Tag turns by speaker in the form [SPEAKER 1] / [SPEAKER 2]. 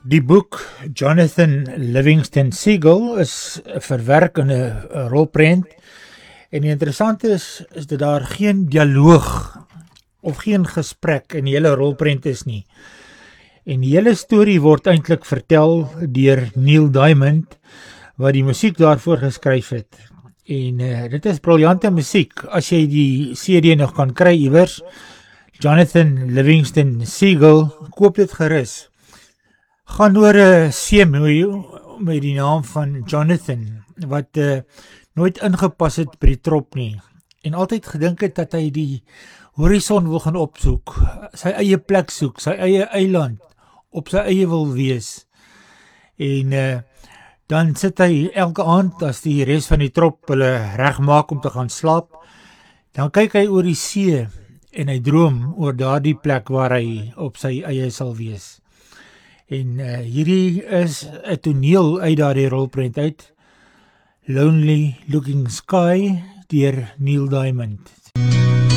[SPEAKER 1] Die boek Jonathan Livingston Seagull is verwerk in 'n rolprent en die interessante is dat daar geen dialoog of geen gesprek in die hele rolprent is nie. En die hele storie word eintlik vertel deur Neil Diamond wat die musiek daarvoor geskryf het. En dit is briljante musiek as jy die CD nog kan kry iewers. Jonathan Livingston Seagull, koop dit gerus. Gaan oor 'n seemoei met die naam van Jonathan wat nooit ingepas het by die trop nie en altyd gedink het dat hy die horison wil gaan opsoek, sy eie plek soek, sy eie eiland, op sy eie wil wees. En dan sit hy elke aand as die res van die trop hulle regmaak om te gaan slaap, dan kyk hy oor die see en hy droom oor daardie plek waar hy op sy eie sal wees. En hierdie is 'n toneel uit daardie rolprent uit, Lonely Looking Sky deur Neil Diamond.